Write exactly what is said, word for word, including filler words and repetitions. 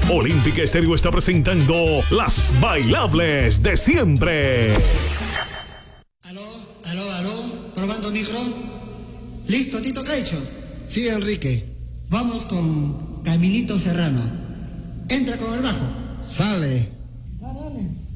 Olímpica Estéreo está presentando Las Bailables de Siempre. Aló, aló, aló, probando micro. ¿Listo, Tito Caicho? Sí, Enrique. Vamos con Caminito Serrano. Entra con el bajo. Sale. Ah, dale.